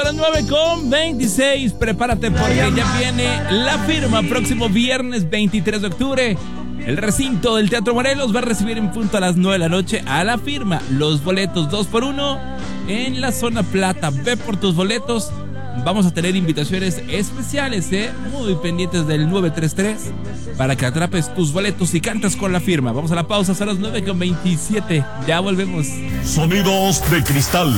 a las 9:26. Prepárate porque ya viene la firma. Próximo viernes 23 de octubre. El recinto del Teatro Morelos va a recibir en punto a las 9 de la noche a la firma. Los boletos 2x1 en la zona plata. Ve por tus boletos. Vamos a tener invitaciones especiales, muy pendientes del 933 para que atrapes tus boletos y cantes con la firma. Vamos a la pausa, son las 9:27. Ya volvemos. Sonidos de cristal.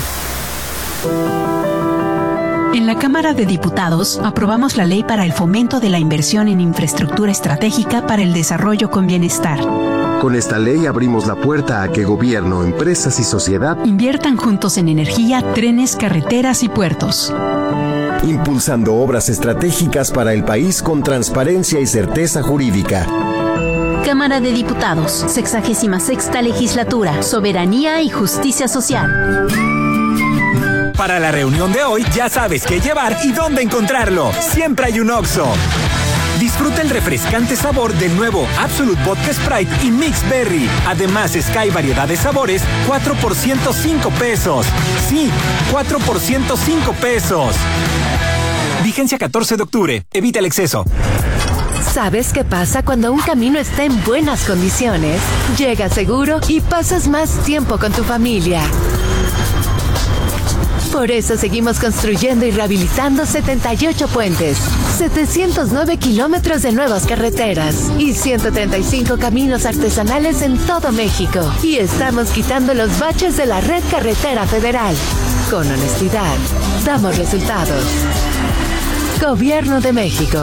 En la Cámara de Diputados aprobamos la ley para el fomento de la inversión en infraestructura estratégica para el desarrollo con bienestar. Con esta ley abrimos la puerta a que gobierno, empresas y sociedad inviertan juntos en energía, trenes, carreteras y puertos. Impulsando obras estratégicas para el país con transparencia y certeza jurídica. Cámara de Diputados, 66ª Legislatura, Soberanía y Justicia Social. Para la reunión de hoy ya sabes qué llevar y dónde encontrarlo. Siempre hay un Oxxo. Disfruta el refrescante sabor del nuevo Absolut Vodka Sprite y Mix Berry. Además, Sky variedad de sabores, 4 por 105 pesos. Sí, 4 por 105 pesos. Vigencia 14 de octubre. Evita el exceso. ¿Sabes qué pasa cuando un camino está en buenas condiciones? Llegas seguro y pasas más tiempo con tu familia. Por eso seguimos construyendo y rehabilitando 78 puentes, 709 kilómetros de nuevas carreteras y 135 caminos artesanales en todo México. Y estamos quitando los baches de la red carretera federal. Con honestidad, damos resultados. Gobierno de México.